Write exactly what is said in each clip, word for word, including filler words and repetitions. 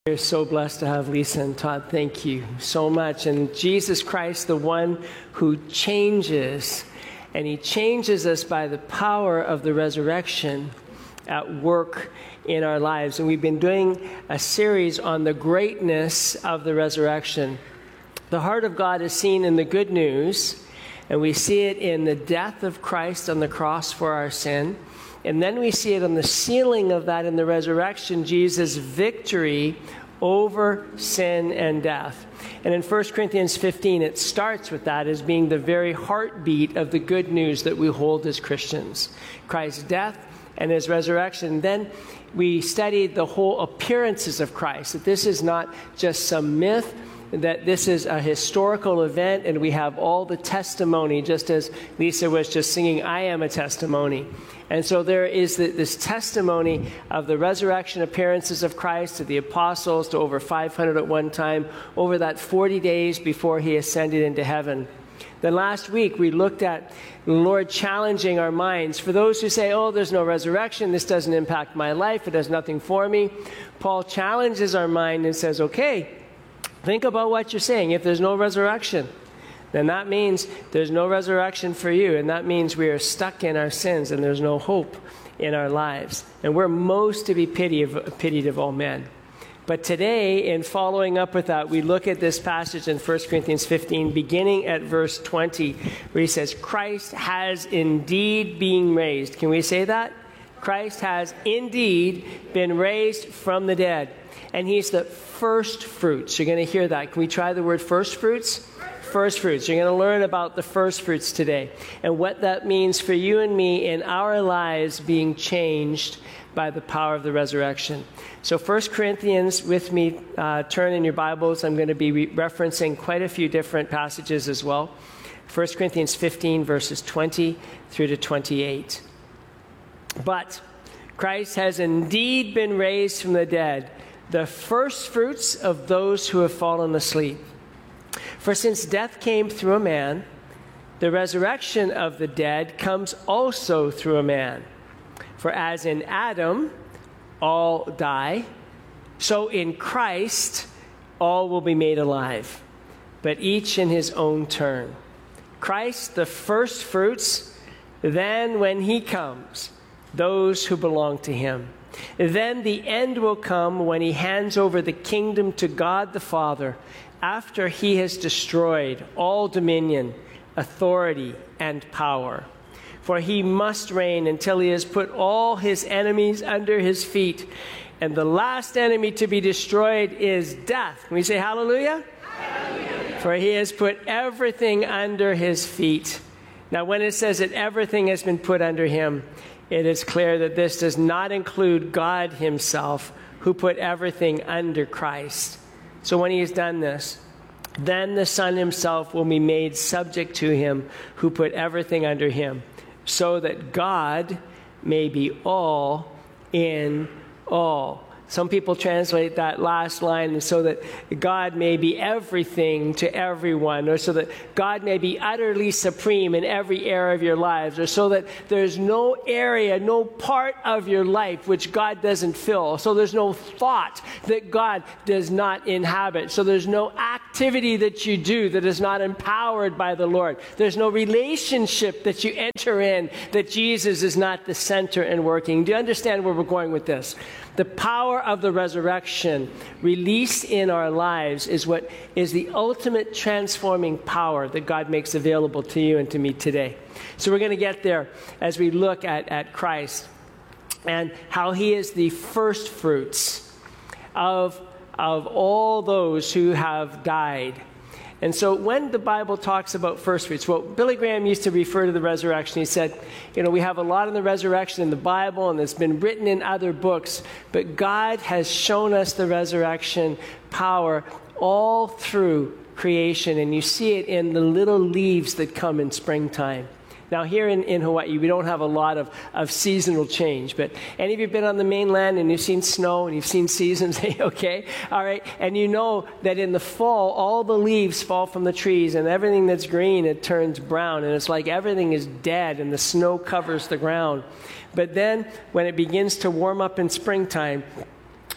We're so blessed to have Lisa and Todd. Thank you so much. And Jesus Christ, the one who changes, and he changes us by the power of the resurrection at work in our lives. And we've been doing a series on the greatness of the resurrection. The heart of God is seen in the good news, and we see it in the death of Christ on the cross for our sin. And then we see it on the sealing of that in the resurrection, Jesus' victory over sin and death. And in First Corinthians fifteen, it starts with that as being the very heartbeat of the good news that we hold as Christians. Christ's death and his resurrection. Then we studied the whole appearances of Christ, that this is not just some myth, that this is a historical event, and we have all the testimony, just as Lisa was just singing, I am a testimony. And so there is the, this testimony of the resurrection appearances of Christ to the apostles, to over five hundred at one time, over that forty days before he ascended into heaven. Then last week we looked at the Lord challenging our minds. For those who say, oh, there's no resurrection, this doesn't impact my life, it does nothing for me, Paul challenges our mind and says, okay, think about what you're saying. If there's no resurrection, then that means there's no resurrection for you, and that means we are stuck in our sins and there's no hope in our lives. And we're most to be pitied of, pitied of all men. But today, in following up with that, we look at this passage in First Corinthians fifteen, beginning at verse twenty, where he says, Christ has indeed been raised. Can we say that? Christ has indeed been raised from the dead. And he's the first fruits. You're going to hear that. Can we try the word first fruits? First fruits. You're going to learn about the first fruits today and what that means for you and me in our lives being changed by the power of the resurrection. So First Corinthians, with me, uh, turn in your Bibles. I'm going to be re- referencing quite a few different passages as well. First Corinthians fifteen, verses twenty through to twenty-eight. But Christ has indeed been raised from the dead, the first fruits of those who have fallen asleep. For since death came through a man, the resurrection of the dead comes also through a man. For as in Adam all die, so in Christ all will be made alive, but each in his own turn. Christ the first fruits, then when he comes, those who belong to him. Then the end will come when he hands over the kingdom to God the Father, after he has destroyed all dominion, authority, and power. For he must reign until he has put all his enemies under his feet. And the last enemy to be destroyed is death. Can we say hallelujah? Hallelujah. For he has put everything under his feet. Now, when it says that everything has been put under him, it is clear that this does not include God himself, who put everything under Christ. So when he has done this, then the Son himself will be made subject to him who put everything under him, so that God may be all in all. Some people translate that last line so that God may be everything to everyone, or so that God may be utterly supreme in every area of your lives, or so that there's no area, no part of your life which God doesn't fill. So there's no thought that God does not inhabit. So there's no activity that you do that is not empowered by the Lord. There's no relationship that you enter in that Jesus is not the center and working. Do you understand where we're going with this? The power of the resurrection released in our lives is what is the ultimate transforming power that God makes available to you and to me today. So we're going to get there as we look at, at Christ and how he is the first fruits of, of all those who have died. And so when the Bible talks about first fruits, well, Billy Graham used to refer to the resurrection. He said, you know, we have a lot of the resurrection in the Bible, and it's been written in other books, but God has shown us the resurrection power all through creation, and you see it in the little leaves that come in springtime. Now, here in, in Hawaii, we don't have a lot of, of seasonal change, but any of you been on the mainland and you've seen snow and you've seen seasons, okay, all right, and you know that in the fall, all the leaves fall from the trees and everything that's green, it turns brown, and it's like everything is dead and the snow covers the ground. But then when it begins to warm up in springtime,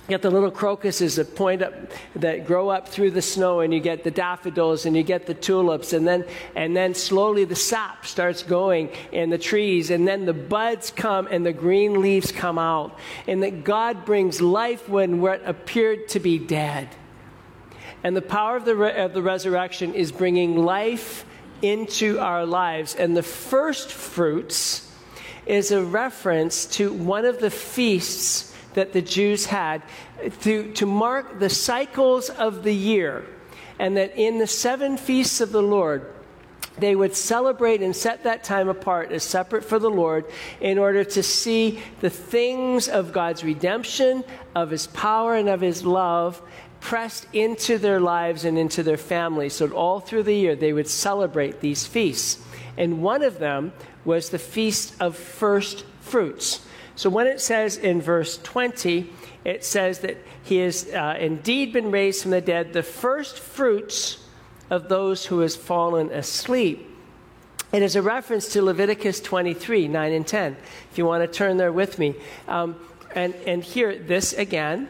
You get the little crocuses that point up, that grow up through the snow, and you get the daffodils, and you get the tulips, and then and then slowly the sap starts going in the trees, and then the buds come, and the green leaves come out, and that God brings life when what appeared to be dead. And the power of the re- of the resurrection is bringing life into our lives, and the first fruits is a reference to one of the feasts that the Jews had to, to mark the cycles of the year, and that in the seven feasts of the Lord, they would celebrate and set that time apart as separate for the Lord in order to see the things of God's redemption, of his power, and of his love pressed into their lives and into their families. So all through the year, they would celebrate these feasts. And one of them was the Feast of First Fruits. So when it says in verse twenty, it says that he has uh, indeed been raised from the dead, the first fruits of those who has fallen asleep. It is a reference to Leviticus twenty-three, nine and ten, if you want to turn there with me. Um, and, and here, this again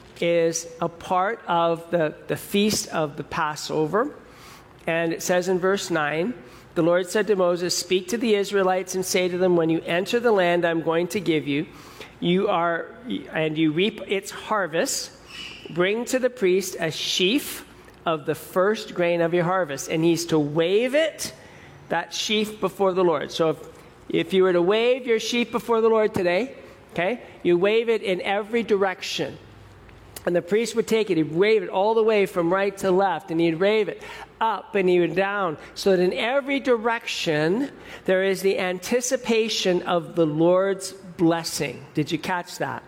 is a part of the, the feast of the Passover. And it says in verse nine, the Lord said to Moses, "Speak to the Israelites and say to them, when you enter the land I'm going to give you, you are, and you reap its harvest, bring to the priest a sheaf of the first grain of your harvest." And he's to wave it, that sheaf, before the Lord. So if, if you were to wave your sheaf before the Lord today, okay, you wave it in every direction. And the priest would take it, he'd wave it all the way from right to left, and he'd wave it up and he would down, so that in every direction there is the anticipation of the Lord's blessing. Did you catch that?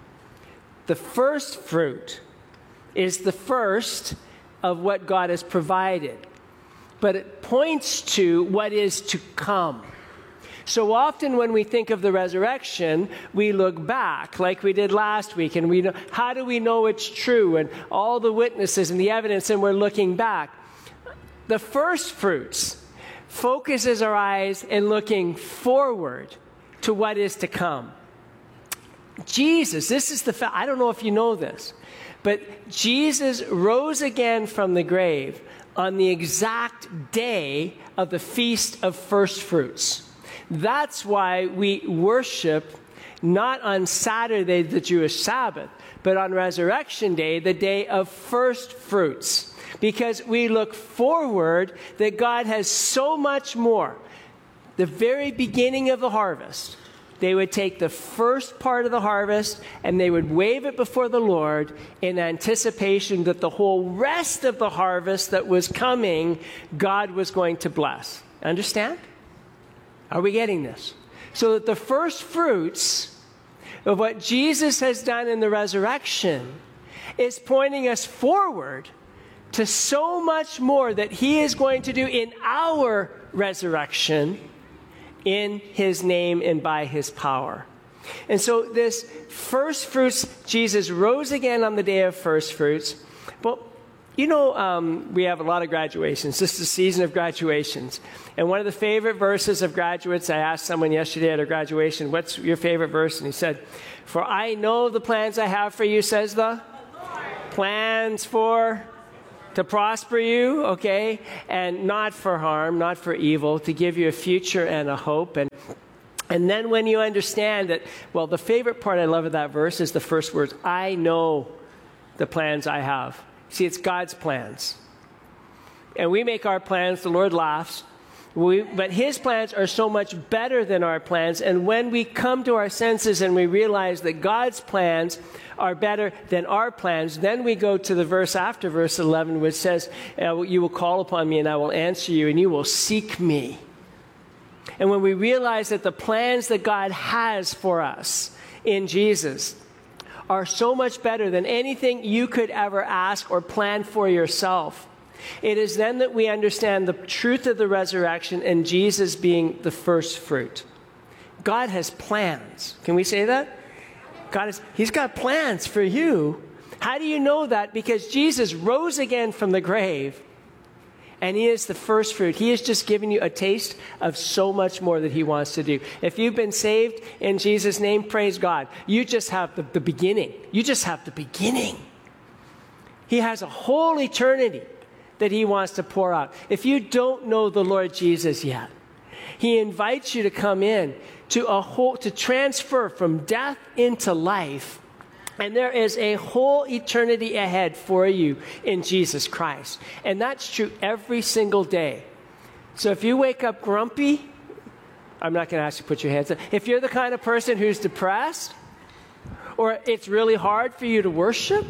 The first fruit is the first of what God has provided, but it points to what is to come. So often when we think of the resurrection, we look back like we did last week, and we know, how do we know it's true, and all the witnesses and the evidence, and we're looking back. The first fruits focuses our eyes in looking forward to what is to come. Jesus, this is the fact, I don't know if you know this, but Jesus rose again from the grave on the exact day of the Feast of First Fruits. That's why we worship not on Saturday, the Jewish Sabbath, but on Resurrection Day, the day of first fruits. Because we look forward that God has so much more. The very beginning of the harvest, they would take the first part of the harvest and they would wave it before the Lord in anticipation that the whole rest of the harvest that was coming, God was going to bless. Understand? Are we getting this? So that the first fruits of what Jesus has done in the resurrection is pointing us forward to so much more that he is going to do in our resurrection in his name and by his power. And so this first fruits, Jesus rose again on the day of first fruits. But you know, um, we have a lot of graduations. This is the season of graduations. And one of the favorite verses of graduates, I asked someone yesterday at a graduation, what's your favorite verse? And he said, "For I know the plans I have for you," says the plans for, to prosper you, okay, and not for harm, not for evil, to give you a future and a hope. And and then when you understand that, well, the favorite part I love of that verse is the first words, "I know the plans I have." See, it's God's plans. And we make our plans, the Lord laughs. We, but his plans are so much better than our plans. And when we come to our senses and we realize that God's plans are better than our plans, then we go to the verse after verse eleven, which says, "You will call upon me and I will answer you, and you will seek me." And when we realize that the plans that God has for us in Jesus are so much better than anything you could ever ask or plan for yourself, it is then that we understand the truth of the resurrection and Jesus being the first fruit. God has plans. Can we say that? God has, he's got plans for you. How do you know that? Because Jesus rose again from the grave, And he is the first fruit. He has just given you a taste of so much more that he wants to do. If you've been saved in Jesus' name, praise God. You just have the, the beginning. You just have the beginning. He has a whole eternity that he wants to pour out. If you don't know the Lord Jesus yet, he invites you to come in to a whole, to transfer from death into life. And there is a whole eternity ahead for you in Jesus Christ. And that's true every single day. So if you wake up grumpy, I'm not going to ask you to put your hands up. If you're the kind of person who's depressed, or it's really hard for you to worship,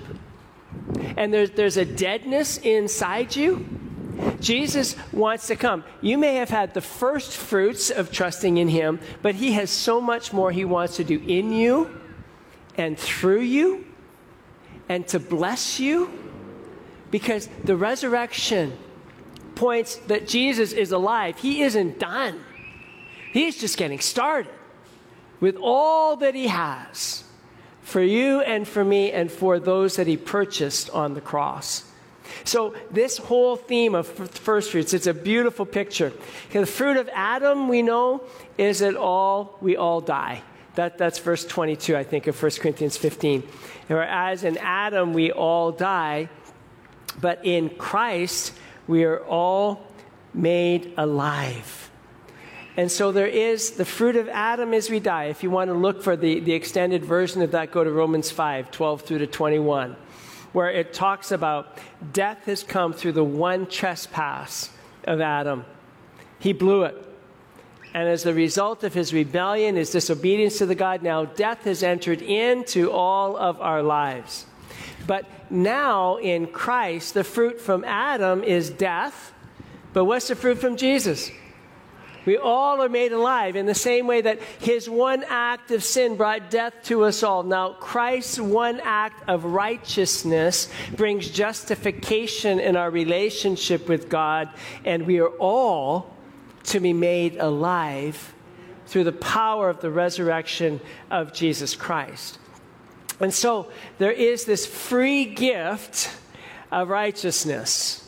and there's, there's a deadness inside you, Jesus wants to come. You may have had the first fruits of trusting in him, but he has so much more he wants to do in you and through you, and to bless you, because the resurrection points that Jesus is alive. He isn't done. He's just getting started with all that he has for you and for me and for those that he purchased on the cross. So this whole theme of first fruits, it's a beautiful picture. The fruit of Adam, we know, is that all we all die. That, that's verse twenty-two, I think, of First Corinthians fifteen. Whereas in Adam we all die, but in Christ we are all made alive. And so there is the fruit of Adam as we die. If you want to look for the, the extended version of that, go to Romans five, twelve through to twenty-one, where it talks about death has come through the one trespass of Adam. He blew it. And as a result of his rebellion, his disobedience to the God, now death has entered into all of our lives. But now in Christ, the fruit from Adam is death. But what's the fruit from Jesus? We all are made alive in the same way that his one act of sin brought death to us all. Now, Christ's one act of righteousness brings justification in our relationship with God, and we are all to be made alive through the power of the resurrection of Jesus Christ. And so there is this free gift of righteousness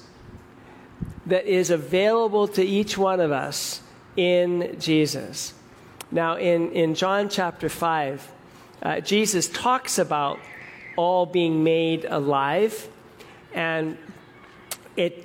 that is available to each one of us in Jesus. Now, in, in John chapter five, uh, Jesus talks about all being made alive, and it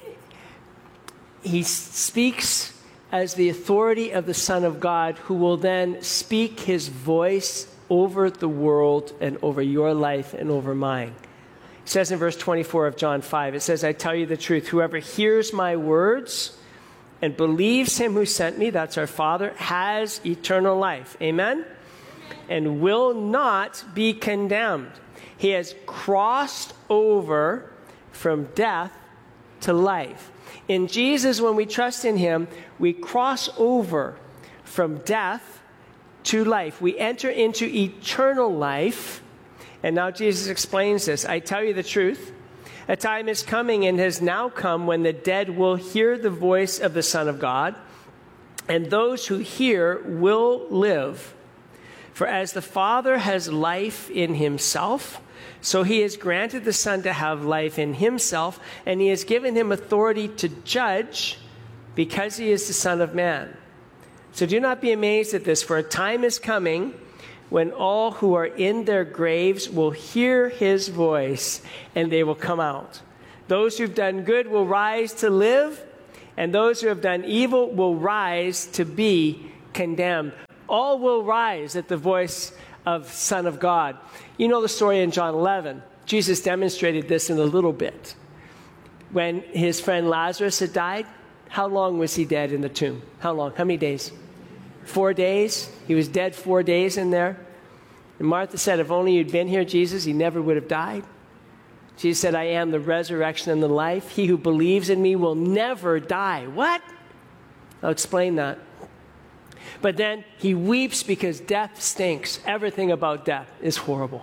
he speaks as the authority of the Son of God, who will then speak his voice over the world and over your life and over mine. It says in verse twenty-four of John five, it says, I tell you the truth, whoever hears my words and believes him who sent me, that's our Father, has eternal life. Amen? And will not be condemned. He has crossed over from death to life. In Jesus, when we trust in him, we cross over from death to life. We enter into eternal life. And now Jesus explains this. I tell you the truth. A time is coming and has now come when the dead will hear the voice of the Son of God, and those who hear will live. For as the Father has life in himself, so he has granted the Son to have life in himself, and he has given him authority to judge because he is the Son of Man. So do not be amazed at this, for a time is coming when all who are in their graves will hear his voice, and they will come out. Those who've done good will rise to live, and those who have done evil will rise to be condemned. All will rise at the voice of Son of God. You know the story in John eleven. Jesus demonstrated this in a little bit. When his friend Lazarus had died, how long was he dead in the tomb? How long? How many days? Four days. He was dead four days in there. And Martha said, if only you'd been here, Jesus, he never would have died. Jesus said, I am the resurrection and the life. He who believes in me will never die. What? I'll explain that. But then he weeps because death stinks. Everything about death is horrible.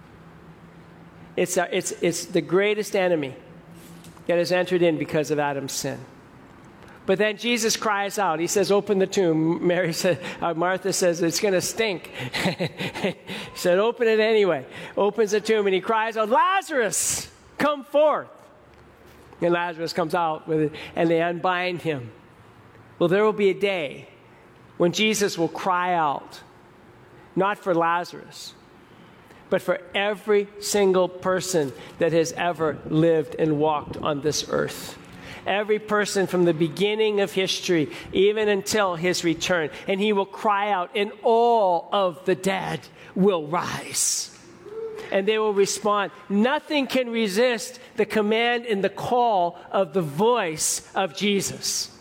It's, a, it's, it's the greatest enemy that has entered in because of Adam's sin. But then Jesus cries out. He says, open the tomb. Mary said, uh, Martha says, it's going to stink. He said, open it anyway. Opens the tomb and he cries out, Lazarus, come forth. And Lazarus comes out with it, and they unbind him. Well, there will be a day when Jesus will cry out, not for Lazarus, but for every single person that has ever lived and walked on this earth. Every person from the beginning of history, even until his return. And he will cry out, and all of the dead will rise. And they will respond. Nothing can resist the command and the call of the voice of Jesus.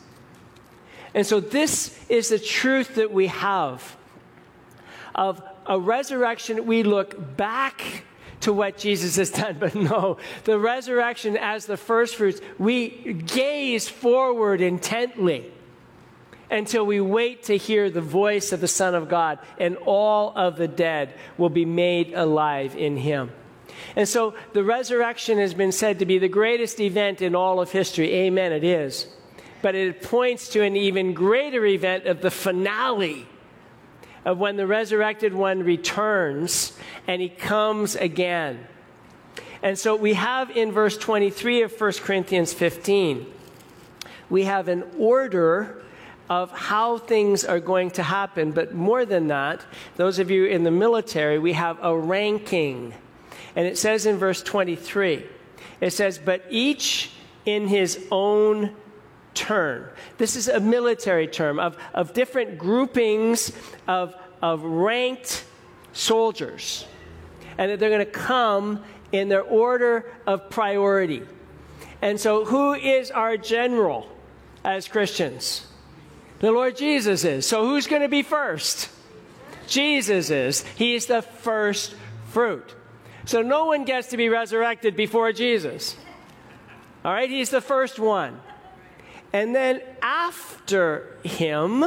And so this is the truth that we have of a resurrection. We look back to what Jesus has done, but no, the resurrection as the first fruits, we gaze forward intently until we wait to hear the voice of the Son of God, and all of the dead will be made alive in him. And so the resurrection has been said to be the greatest event in all of history. Amen, it is. But it points to an even greater event of the finale of when the resurrected one returns and he comes again. And so we have in verse twenty-three of First Corinthians fifteen, we have an order of how things are going to happen. But more than that, those of you in the military, we have a ranking. And it says in verse twenty-three, it says, but each in his own turn. This is a military term of, of different groupings of, of ranked soldiers. And that they're going to come in their order of priority. And so who is our general as Christians? The Lord Jesus is. So who's going to be first? Jesus is. He's the first fruit. So no one gets to be resurrected before Jesus. All right? He's the first one. And then after him,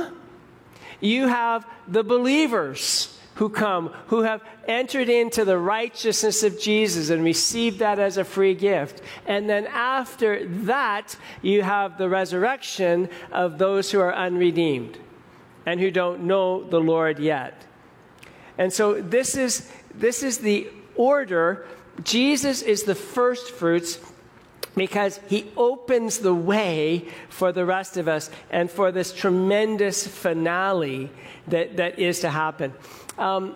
you have the believers who come, who have entered into the righteousness of Jesus and received that as a free gift. And then after that, you have the resurrection of those who are unredeemed and who don't know the Lord yet. And so this is, this is the order. Jesus is the first fruits, because he opens the way for the rest of us and for this tremendous finale that, that is to happen. Um,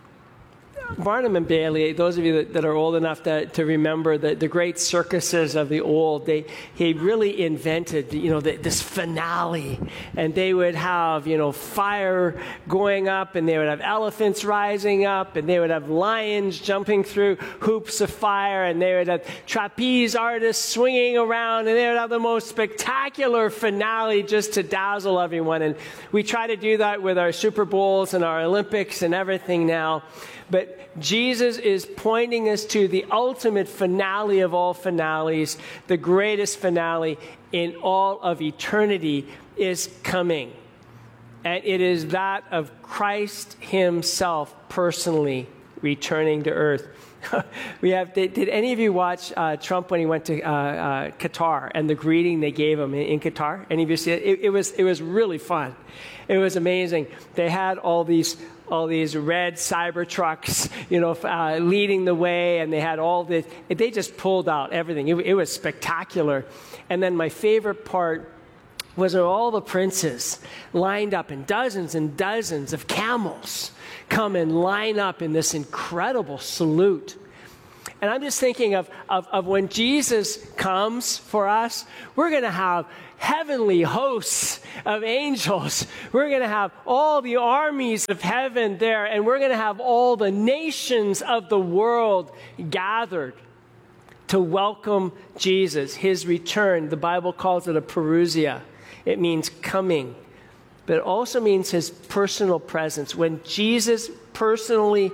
Barnum and Bailey, those of you that, that are old enough to, to remember the, the great circuses of the old, they he really invented, you know, the, this finale. And they would have, you know, fire going up, and they would have elephants rising up, and they would have lions jumping through hoops of fire, and they would have trapeze artists swinging around, and they would have the most spectacular finale just to dazzle everyone. And we try to do that with our Super Bowls and our Olympics and everything now. But Jesus is pointing us to the ultimate finale of all finales. The greatest finale in all of eternity is coming. And it is that of Christ himself personally returning to earth. we have. Did, did any of you watch uh, Trump when he went to uh, uh, Qatar and the greeting they gave him in, in Qatar? Any of you see it? It, it was. It was really fun. It was amazing. They had all these. all these red cyber trucks, you know, uh, leading the way, and they had all this. They just pulled out everything. It, it was spectacular. And then my favorite part was all the princes lined up, and dozens and dozens of camels come and line up in this incredible salute. And I'm just thinking of, of, of when Jesus comes for us, we're going to have heavenly hosts of angels. We're going to have all the armies of heaven there, and we're going to have all the nations of the world gathered to welcome Jesus, his return. The Bible calls it a parousia. It means coming, but it also means his personal presence. When Jesus personally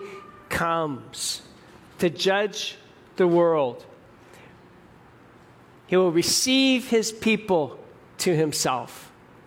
comes to judge the world, he will receive his people to himself.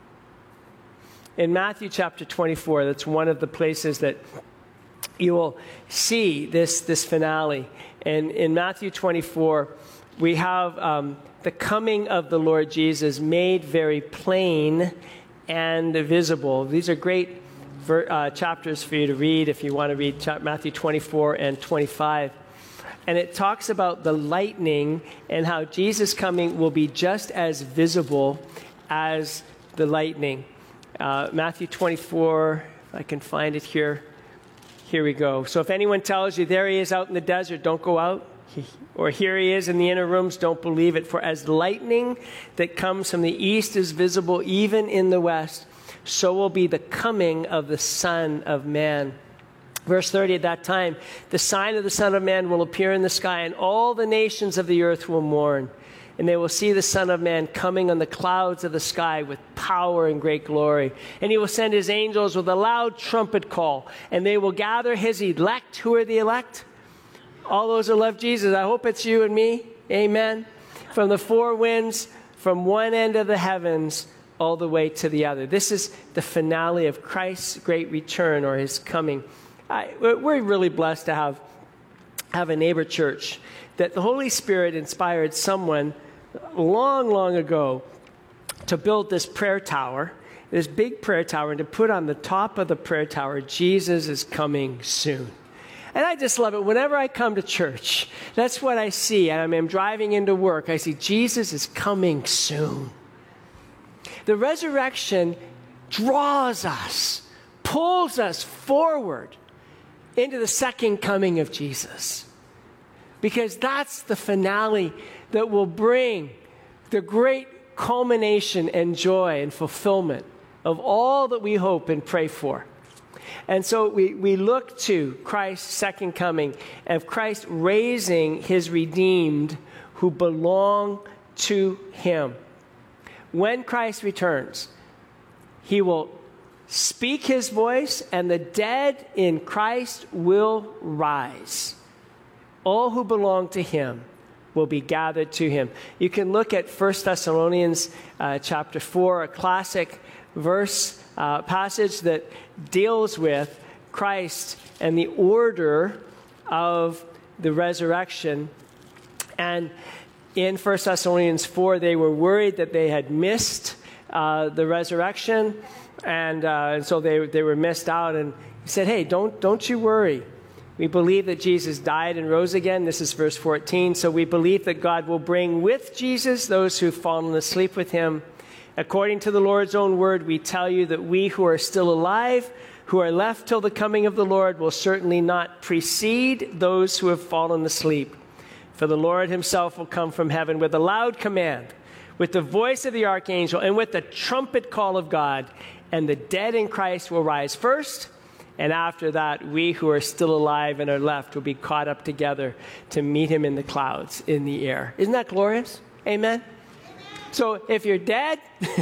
In Matthew chapter twenty-four, that's one of the places that you will see this, this finale. And in Matthew twenty-four, we have um, the coming of the Lord Jesus made very plain and visible. These are great ver- uh, chapters for you to read if you want to read Matthew twenty-four and twenty-five. and it talks about the lightning and how Jesus coming will be just as visible as the lightning. Uh, Matthew twenty-four, if I can find it here. Here we go. So if anyone tells you, there he is out in the desert, don't go out. He, or here he is in the inner rooms, don't believe it. For as lightning that comes from the east is visible even in the west, so will be the coming of the Son of Man. Verse thirty, at that time, the sign of the Son of Man will appear in the sky, and all the nations of the earth will mourn. And they will see the Son of Man coming on the clouds of the sky with power and great glory. And he will send his angels with a loud trumpet call, and they will gather his elect. Who are the elect? All those who love Jesus. I hope it's you and me. Amen. From the four winds, from one end of the heavens, all the way to the other. This is the finale of Christ's great return, or his coming. I, we're really blessed to have, have a neighbor church that the Holy Spirit inspired someone long, long ago to build this prayer tower, this big prayer tower, and to put on the top of the prayer tower, Jesus is coming soon. And I just love it. Whenever I come to church, that's what I see. And I'm driving into work. I see Jesus is coming soon. The resurrection draws us, pulls us forward into the second coming of Jesus. Because that's the finale that will bring the great culmination and joy and fulfillment of all that we hope and pray for. And so we, we look to Christ's second coming, of Christ raising his redeemed who belong to him. When Christ returns, he will speak his voice, and the dead in Christ will rise. All who belong to him will be gathered to him. You can look at First Thessalonians uh, chapter four, a classic verse, uh, passage that deals with Christ and the order of the resurrection. And in First Thessalonians four, they were worried that they had missed uh, the resurrection, and, uh, and so they, they were missed out. And he said, hey, don't, don't you worry. We believe that Jesus died and rose again. This is verse fourteen. So we believe that God will bring with Jesus those who've fallen asleep with him. According to the Lord's own word, we tell you that we who are still alive, who are left till the coming of the Lord, will certainly not precede those who have fallen asleep. For the Lord himself will come from heaven with a loud command, with the voice of the archangel, and with the trumpet call of God. And the dead in Christ will rise first. And after that, we who are still alive and are left will be caught up together to meet him in the clouds in the air. Isn't that glorious? Amen? So if you're dead,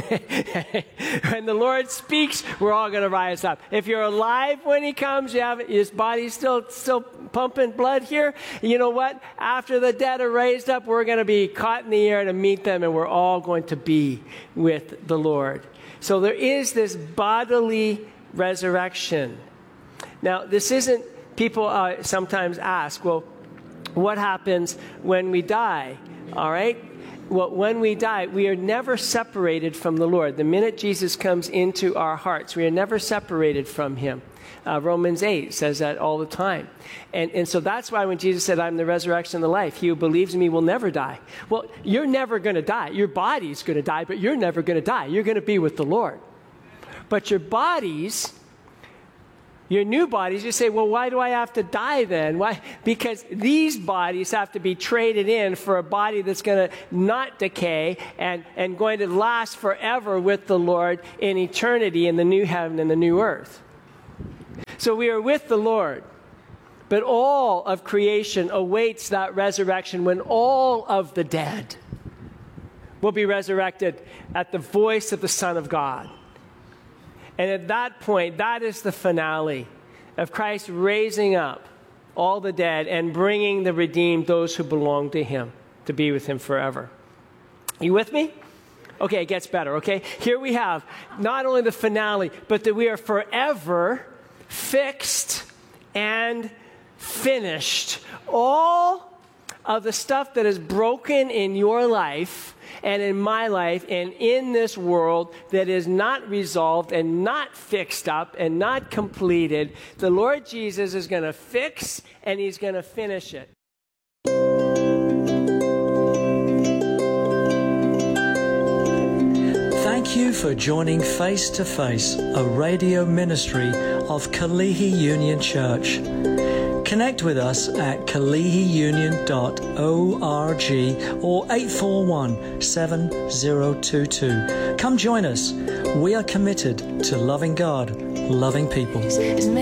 when the Lord speaks, we're all going to rise up. If you're alive when he comes, you have his body's still still pumping blood here. You know what? After the dead are raised up, we're going to be caught in the air to meet them, and we're all going to be with the Lord. So there is this bodily resurrection. Now, this isn't, people uh, sometimes ask, well, what happens when we die? All right? Well, when we die, we are never separated from the Lord. The minute Jesus comes into our hearts, we are never separated from him. Uh, Romans eight says that all the time. And, and so that's why when Jesus said, I'm the resurrection and the life, he who believes in me will never die. Well, you're never going to die. Your body's going to die, but you're never going to die. You're going to be with the Lord. But your bodies... Your new bodies, you say, well, why do I have to die then? Why? Because these bodies have to be traded in for a body that's going to not decay and, and going to last forever with the Lord in eternity in the new heaven and the new earth. So we are with the Lord. But all of creation awaits that resurrection when all of the dead will be resurrected at the voice of the Son of God. And at that point, that is the finale of Christ raising up all the dead and bringing the redeemed, those who belong to him, to be with him forever. You with me? Okay, it gets better, okay? Here we have not only the finale, but that we are forever fixed and finished. All of the stuff that is broken in your life and in my life and in this world that is not resolved and not fixed up and not completed, the Lord Jesus is going to fix and he's going to finish it. for joining Face to Face, a radio ministry of Kalihi Union Church. Connect with us at kalihi union dot org or eight four one, seven zero two two. Come join us. We are committed to loving God, loving people.